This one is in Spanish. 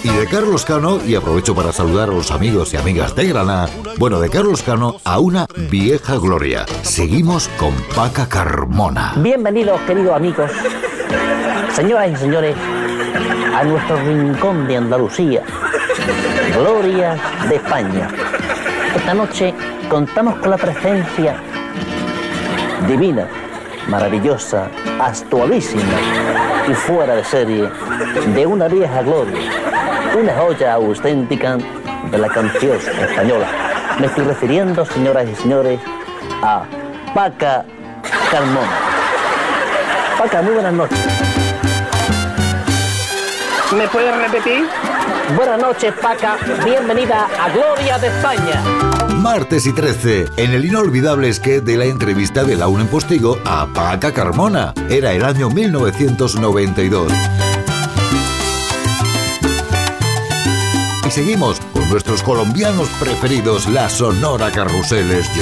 Y de Carlos Cano, y aprovecho para saludar a los amigos y amigas de Granada, bueno, de Carlos Cano a una vieja gloria. Seguimos con Paca Carmona. Bienvenidos, queridos amigos, señoras y señores, a nuestro rincón de Andalucía, gloria de España. Esta noche contamos con la presencia divina, maravillosa, actualísima y fuera de serie de una vieja gloria, una joya auténtica de la canción española. Me estoy refiriendo, señoras y señores, a Paca Carmona. Paca, muy buenas noches. ¿Me puedes repetir? Buenas noches, Paca. Bienvenida a Gloria de España. Martes y 13, en el inolvidable sketch de la entrevista de Laura en Postigo a Paca Carmona. Era el año 1992. Y seguimos con nuestros colombianos preferidos, la Sonora Carruseles.